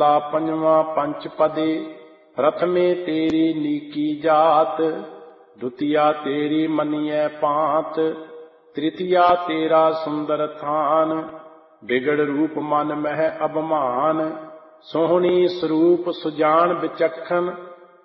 ਮਹੱਲਾ ਪੰਜਵਾਂ। ਪੰਚ ਪਦੇ ਪ੍ਰਥਮੇ ਤੇਰੀ ਨੀਕੀ ਜਾਤ, ਦੁਤੀਆ ਤੇਰੀ ਮੰਨੀਐ ਪਾਂਤ, ਤ੍ਰਿਤੀਆ ਤੇਰਾ ਸੁੰਦਰ ਥਾਨ, ਬਿਗੜ ਰੂਪ ਮਨ ਮਹਿ ਅਭਿਮਾਨ, ਸੋਹਣੀ ਸਰੂਪ ਸੁਜਾਨ ਵਿਚੱਖਣ,